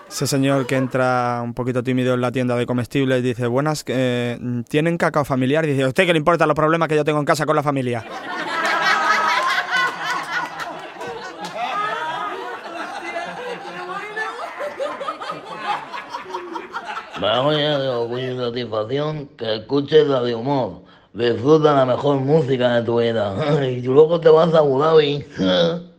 Ese señor que entra un poquito tímido en la tienda de comestibles y dice, buenas, ¿tienen cacao familiar? Y dice, ¿a usted qué le importan los problemas que yo tengo en casa con la familia? Vamos ya de orgullo y satisfacción que escuches la de humor. Disfruta la mejor música de tu vida. Y luego te vas a Abu Dhabi.